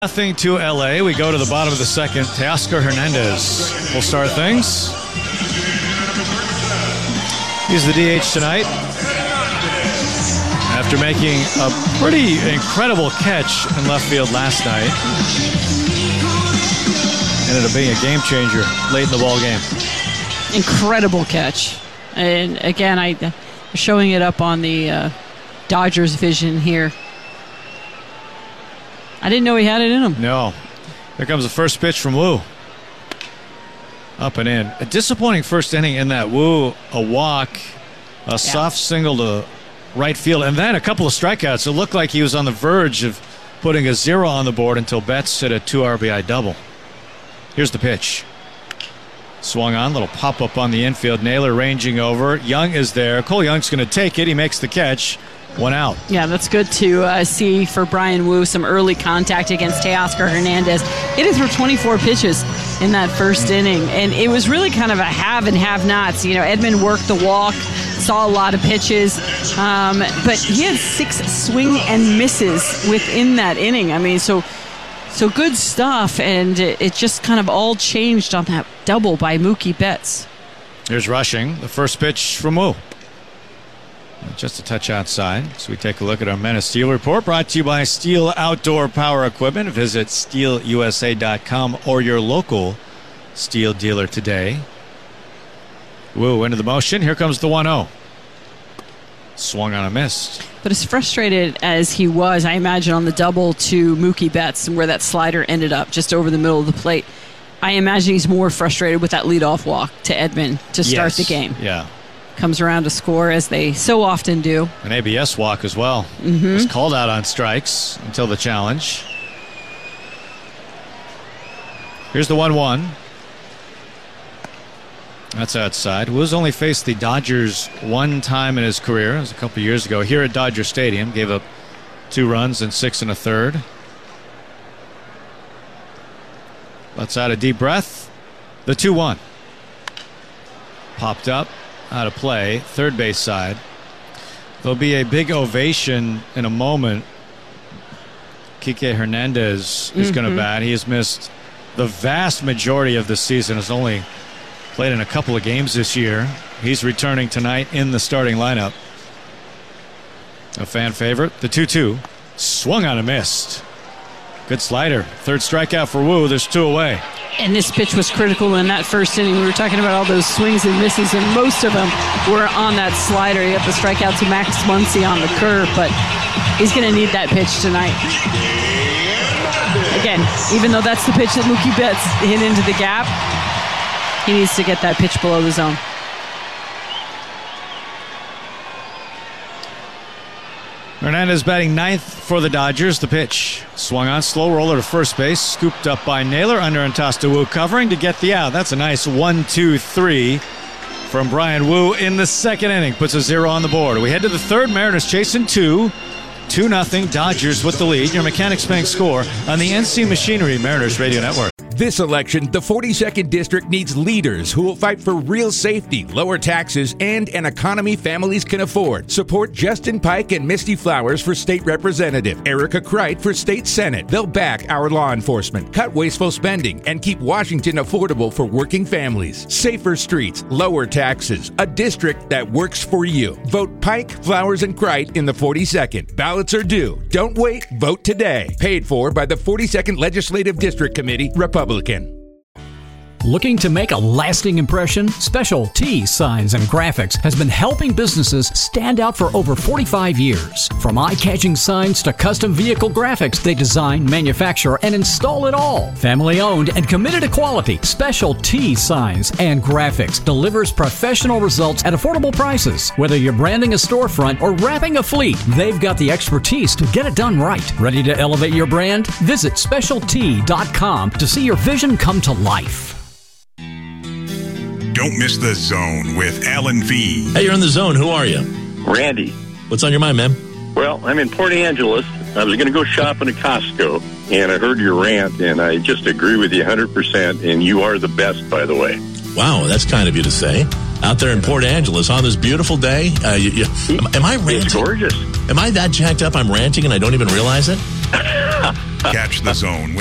Nothing to LA. We go to the bottom of the second. Teoscar Hernandez will start things. He's the DH tonight. After making a pretty incredible catch in left field last night. Ended up being a game changer late in the ball game. Incredible catch. And again, I'm showing it up on the Dodgers vision here. I didn't know he had it in him. No. Here comes the first pitch from Wu. Up and in. A disappointing first inning in that Wu. A walk, a soft single to right field, and then a couple of strikeouts. It looked like he was on the verge of putting a 0 on the board until Betts hit a 2 RBI double. Here's the pitch. Swung on, little pop-up on the infield. Naylor ranging over. Young is there. Cole Young's going to take it. He makes the catch. 1 out. Yeah, that's good to see for Bryan Woo. Some early contact against Teoscar Hernandez. It is for 24 pitches in that first inning, and it was really kind of a have and have-nots. You know, Edman worked the walk, saw a lot of pitches, but he had 6 swing and misses within that inning. I mean, so good stuff, and it just kind of all changed on that double by Mookie Betts. Here's Rushing, the first pitch from Wu. Just a touch outside. So we take a look at our Men of Steel report, brought to you by Steel Outdoor Power Equipment. Visit steelusa.com or your local Steel dealer today. Wu into the motion. Here comes the 1-0. Swung on a miss. But as frustrated as he was, I imagine, on the double to Mookie Betts and where that slider ended up just over the middle of the plate, I imagine he's more frustrated with that leadoff walk to Edman to start the game. Yeah. Comes around to score, as they so often do. An ABS walk as well. Was called out on strikes until the challenge. Here's the 1-1. That's outside. Wu's only faced the Dodgers one time in his career. It was a couple years ago here at Dodger Stadium. Gave up 2 runs and 6 1/3. Let's out a deep breath. The 2-1. Popped up. Out of play, third base side. There'll be a big ovation in a moment. Kike Hernandez is going to bat. He has missed the vast majority of the season. Has only played in a couple of games this year. He's returning tonight in the starting lineup. A fan favorite. The 2-2. Swung on a missed. Good slider. Third strikeout for Wu. There's 2 away. And this pitch was critical in that first inning. We were talking about all those swings and misses, and most of them were on that slider. You have the strikeout to Max Muncy on the curve, but he's going to need that pitch tonight. Again, even though that's the pitch that Mookie Betts hit into the gap, he needs to get that pitch below the zone. Hernandez batting 9th for the Dodgers. The pitch. Swung on, slow roller to first base. Scooped up by Naylor. Under and tossed to Wu, covering to get the out. That's a nice 1-2-3 from Bryan Wu in the second inning. Puts a 0 on the board. We head to the third. Mariners chasing 2. 2-0. Dodgers with the lead. Your Mechanics Bank score on the NC Machinery Mariners Radio Network. This election, the 42nd District needs leaders who will fight for real safety, lower taxes, and an economy families can afford. Support Justin Pike and Misty Flowers for State Representative, Erica Kreit for State Senate. They'll back our law enforcement, cut wasteful spending, and keep Washington affordable for working families. Safer streets, lower taxes, a district that works for you. Vote Pike, Flowers, and Kreit in the 42nd. Ballots are due. Don't wait. Vote today. Paid for by the 42nd Legislative District Committee, Republican. Looking to make a lasting impression? Special T Signs and Graphics has been helping businesses stand out for over 45 years. From eye-catching signs to custom vehicle graphics, they design, manufacture, and install it all. Family-owned and committed to quality, Special T Signs and Graphics delivers professional results at affordable prices. Whether you're branding a storefront or wrapping a fleet, they've got the expertise to get it done right. Ready to elevate your brand? Visit specialty.com to see your vision come to life. Don't miss The Zone with Alan V. Hey, you're in The Zone. Who are you? Randy. What's on your mind, man? Well, I'm in Port Angeles. I was going to go shopping at Costco, and I heard your rant, and I just agree with you 100%, and you are the best, by the way. Wow, that's kind of you to say. Out there in Port Angeles on this beautiful day. Am I ranting? It's gorgeous. Am I that jacked up I'm ranting and I don't even realize it? Catch the Zone